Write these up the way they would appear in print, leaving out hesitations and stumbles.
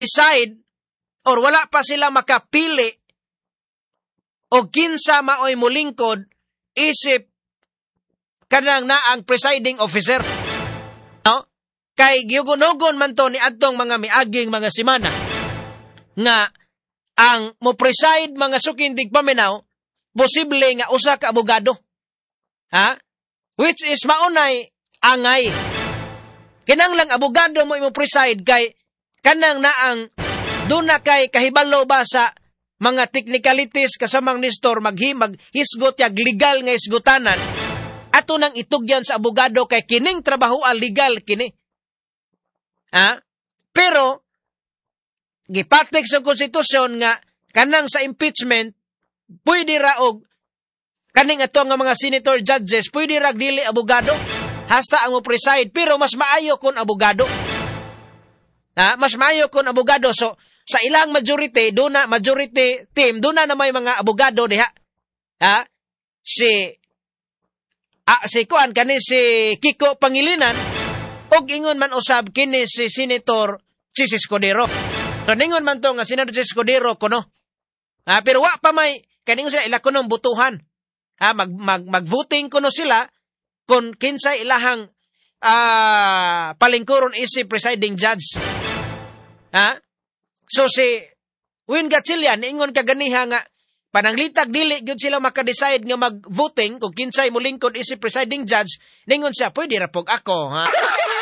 decide or wala pa sila makapili o kinsa maoy mulingkod isip kanang na ang presiding officer. No? Kay giyugon-ugon man to ni adtong mga miaging mga semana nga ang mo preside mga sukindig paminaw posible nga usa ka abogado. Ha? Which is maunay angay. Kinanglang abogado mo imo preside kay kanang na ang duna kay kahibalo ba sa mga technicalities kasamang Nestor maghisgot yag legal nga isgutanan ato nang itugyan sa abogado kay kining trabaho legal kini. Ha? Pero gipatik sa konstitusyon nga kanang sa impeachment pwede ra og kaning ato nga mga senator judges pwede ra dili abogado hasta ang mo preside pero mas maayo kun abogado. Ha? Mas maayo kun abogado. So sa ilang majority team doon na may mga abogado diha. Ha? Si Kuan kani si Kiko Pangilinan og ingon man usab kini si Senator Chis Escudero. So ningon man to nga Senator Chis Escudero kuno. Ha? Pero wa pa may kaning sila ila kunong butuhan. Ha? Mag-voting kuno sila kung kinsa ilahang palingkuron isip presiding judge. Ha? So si Win Gatchalian ingon kaganiha nga pananglitag dili gyud sila maka-decide nga mag-voting kung kinsay molingkod isip presiding judge, ningon siya pwede ra pog ako, ha.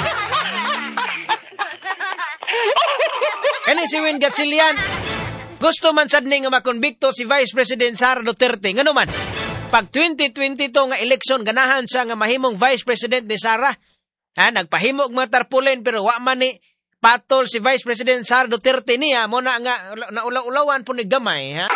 Kani si Win Gatchalian gusto man sad ni nga makonbikto si Vice President Sara Duterte ngano man pag 2022 nga eleksyon ganahan siya nga mahimong Vice President ni Sara. Ha, nagpahimo og mga tarpaulin pero wa man ni patol si Vice President Sara Duterte niya mo na nga naulaw-ulawan po ni gamay, ha?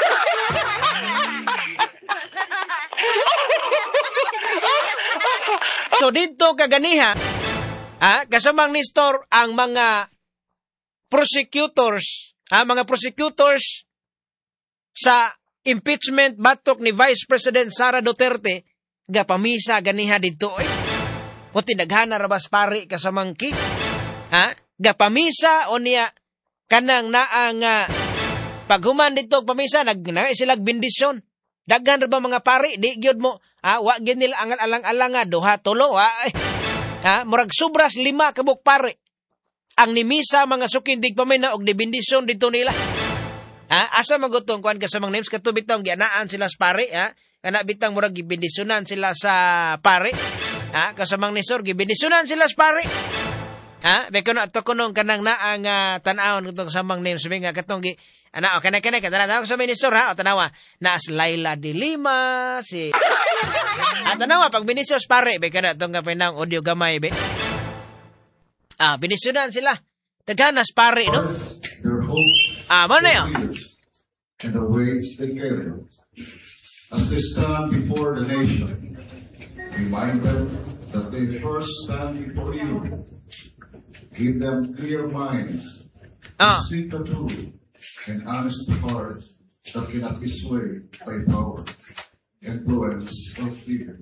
So dito kaganiha, kasamang Nestor ang mga prosecutors, mga prosecutors sa impeachment batok ni Vice President Sara Duterte, gapamisa ganiha dito, o tinaghana rabas pari kasamang ki, gapamisa o niya kanang naang paghuman dito pamisa silag bendisyon daghan ra ba mga pari di gyud mo wa gyud nila ang alang-alanga duha tulo murag sobras 5 kabuk pari ang nimisa mga sukindig pamina og ni bendisyon dito nila asa magutong kuan ka sa mga names katubit tong gianaan sila sa pari kana bitang murag gibendisyonan sila sa pari kasamang Nestor gibendisyonan sila sa pari. Beko na to kunong kanang naang tan-awon kutong samang names nga katong gi kana tanaw sa minister o tanawa na Laila de Lima si tanawa pag ministers pare beko na tong pinang audio gamay be binisyonan sila daghanas pare no mo na yo and the ways they carry as they stand before the nation remind them that they first stand before you. Give them clear minds, speak the truth, and honest hearts that cannot be swayed by power, influence, or fear.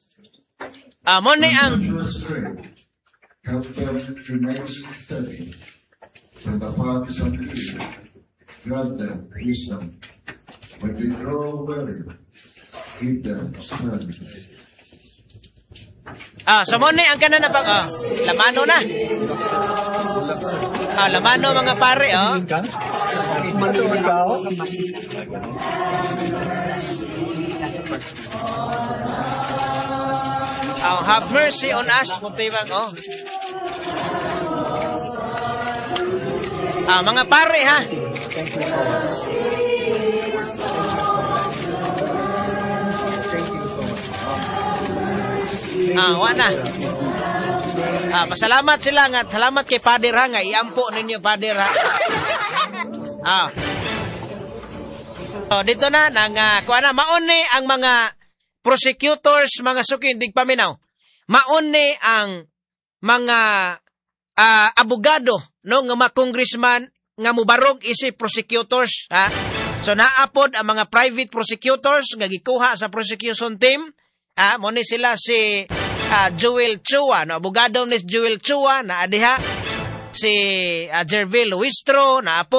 Help them remain steady. When the path is unclear, grant them wisdom. When they grow weary, give them strength. So mo ni ang kanan na pag lamano na. Lamano mga pare have mercy on us mutibang mga pare ha. Wana. Pasalamat sila nga. Salamat kay Pader ha nga. Iampo ninyo Pader ha. So, dito na. Mauni ang mga prosecutors, mga sukindig paminaw. Mauni ang mga abogado, no? Nga mga congressman nga mubarog isip prosecutors. Ha? So, naapod ang mga private prosecutors nga gikuha sa prosecution team. Mo ni sila si Joel Chua, no, abogado ni Joel Chua na adiha si Jervil Luistro na apo